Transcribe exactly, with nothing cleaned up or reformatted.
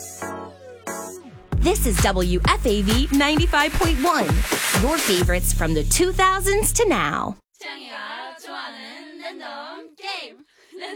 This is W F A V ninety-five point one, your favorites from the two thousands to now.